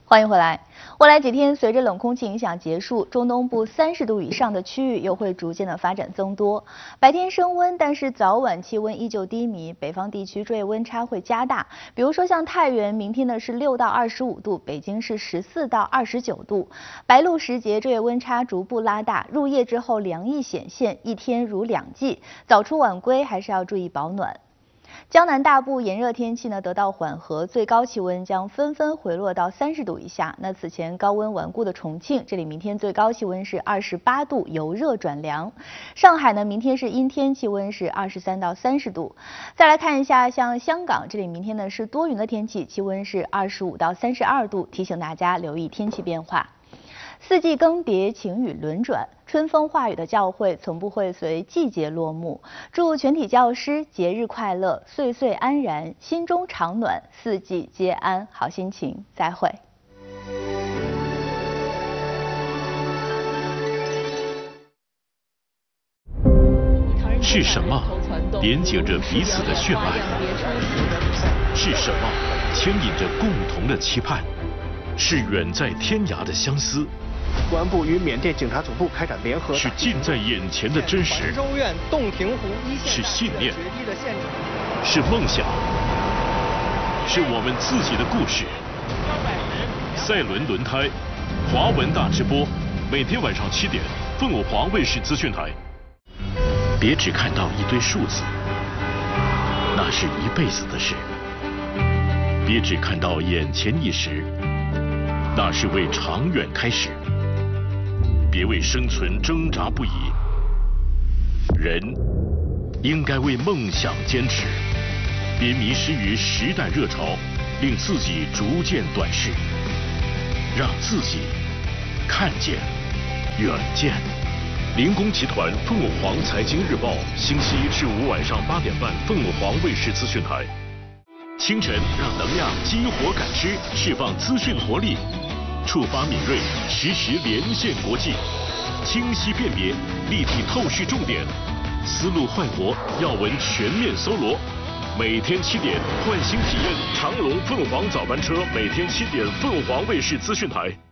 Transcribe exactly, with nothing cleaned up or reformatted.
欢迎回来。未来几天，随着冷空气影响结束，中东部三十度以上的区域又会逐渐的发展增多。白天升温，但是早晚气温依旧低迷，北方地区昼夜温差会加大。比如说像太原，明天呢是六到二十五度，北京是十四到二十九度。白露时节，昼夜温差逐步拉大，入夜之后凉意显现，一天如两季。早出晚归还是要注意保暖。江南大部炎热天气呢得到缓和，最高气温将纷纷回落到三十度以下。那此前高温顽固的重庆，这里明天最高气温是二十八度，由热转凉。上海呢，明天是阴天，气温是二十三到三十度。再来看一下，像香港，这里明天呢是多云的天气，气温是二十五到三十二度，提醒大家留意天气变化。四季更迭，晴雨轮转，春风化雨的教诲从不会随季节落幕。祝全体教师节日快乐，岁岁安然，心中常暖，四季皆安，好心情。再会。 是什么连接着彼此的血脉？是什么牵引着共同的期盼？是远在天涯的相思。 公安部与缅甸警察总部开展联合。 是近在眼前的真实。 州院洞庭湖一线。 是信念。是梦想。是我们自己的故事。赛伦轮胎，华文大直播，每天晚上七点，凤凰卫视资讯台。别只看到一堆数字，那是一辈子的事。别只看到眼前一时，那是为长远开始。别为生存挣扎不已，人应该为梦想坚持。别迷失于时代热潮，令自己逐渐短视，让自己看见远见。林工集团凤凰财经日报，星期一至五晚上八点半，凤凰卫视资讯台。清晨让能量激活感知，释放资讯活力，触发敏锐，实时连线国际，清晰辨别，立体透视重点，思路快活，要闻全面搜罗。每天七点，焕新体验长龙凤凰早班车，每天七点，凤凰卫视资讯台。